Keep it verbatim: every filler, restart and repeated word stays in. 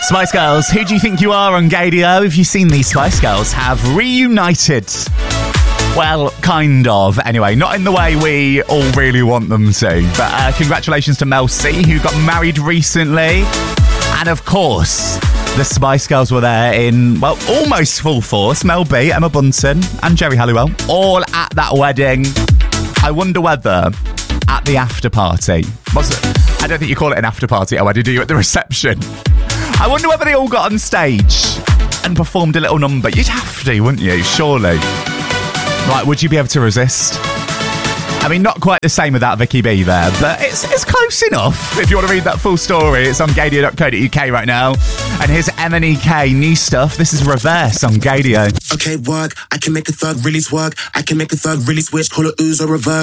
Spice Girls, who do you think you are on Gadio? Have you seen these Spice Girls have reunited? Well, kind of. Anyway, not in the way we all really want them to. But uh, congratulations to Mel C, who got married recently. And of course, the Spice Girls were there in, well, almost full force. Mel B, Emma Bunton and Geri Halliwell, all at that wedding. I wonder whether at the after party, was it? I don't think you call it an after party at a wedding, do you? At the reception. I wonder whether they all got on stage and performed a little number. You'd have to, wouldn't you? Surely. Like, would you be able to resist? I mean, not quite the same without Vicky B there, but it's it's close enough. If you want to read that full story, it's on gadio dot co dot uk right now. And here's M N E K, new stuff. This is Reverse on Gadio. Okay, work. I can make a thug really twerk. I can make a thug really switch. Call it ooze or reverse.